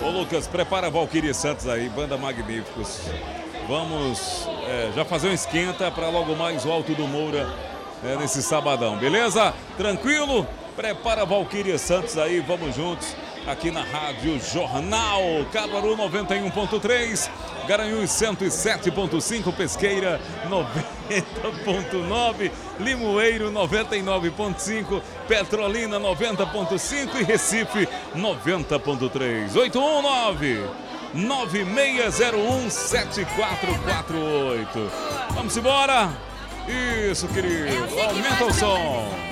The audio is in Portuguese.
Ô Lucas, prepara a Valquíria Santos aí, banda Magníficos. Vamos já fazer um esquenta para logo mais o Alto do Moura nesse sabadão, beleza? Tranquilo? Prepara a Valquíria Santos aí, vamos juntos aqui na Rádio Jornal. Caruaru 91.3, Garanhuns 107.5, Pesqueira 90.9, Limoeiro 99.5, Petrolina 90.5 e Recife 90.3. 819-9601-7448. Vamos embora? Isso, querido. Aumenta o som.